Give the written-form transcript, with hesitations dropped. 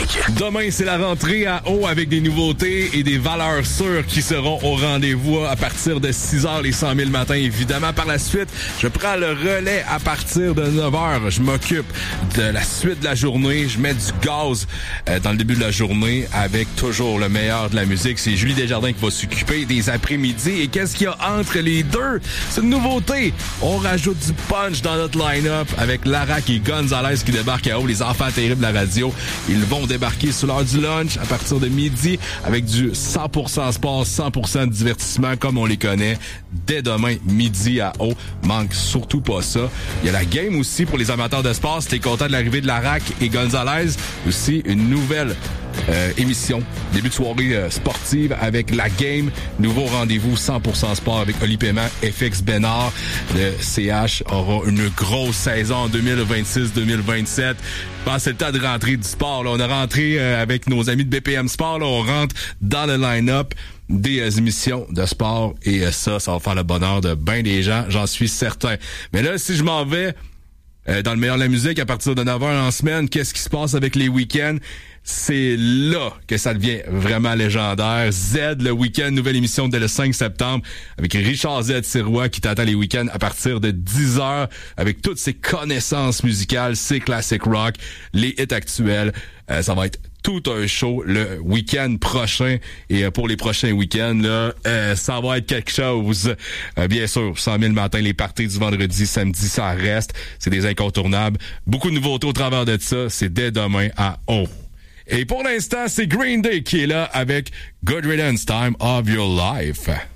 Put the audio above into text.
musique. Demain, c'est la rentrée à Haut avec des nouveautés et des valeurs sûres qui seront au rendez-vous à partir de 6h les 100 000 matin. Évidemment, par la suite, je prends le relais à partir de 9h. Je m'occupe de la suite de la journée. Je mets du gaz dans le début de la journée avec toujours le meilleur de la musique. C'est Julie Desjardins qui va s'occuper des après-midi. Et qu'est-ce qu'il y a entre les deux? C'est une nouveauté. On rajoute du punch dans notre line-up avec Larac et Gonzalez qui débarquent à Haut, les enfants terribles de la radio. Ils vont débarquer sur l'heure du lunch à partir de midi avec du 100% sport, 100% divertissement comme on les connaît. Dès demain, midi à Haut. Manque surtout pas ça. Il y a la game aussi pour les amateurs de sport. Si t'es content de l'arrivée de Larac et Gonzalez, aussi une nouvelle émission, début de soirée sportive avec la game. Nouveau rendez-vous 100% sport avec Oli Paiement, FX Bénard. Le CH aura une grosse saison en 2026-2027. Je pense que c'est le temps de rentrer du sport. Là. On a rentré avec nos amis de BPM Sport. Là. On rentre dans le line-up des émissions de sport et ça va faire le bonheur de bien des gens, j'en suis certain. Mais là, si je m'en vais dans le meilleur de la musique à partir de 9h en semaine, qu'est-ce qui se passe avec les week-ends? C'est là que ça devient vraiment légendaire. Z, le week-end, nouvelle émission dès le 5 septembre avec Richard Z. Sirois qui t'attend les week-ends à partir de 10h avec toutes ses connaissances musicales, ses classic rock, les hits actuels. Ça va être tout un show le week-end prochain et pour les prochains week-ends, là, ça va être quelque chose. Bien sûr, 100 000 matin, les parties du vendredi, samedi, ça reste. C'est des incontournables. Beaucoup de nouveautés au travers de ça. C'est dès demain à Haut. Et pour l'instant, c'est Green Day qui est là avec Good Riddance Time of Your Life.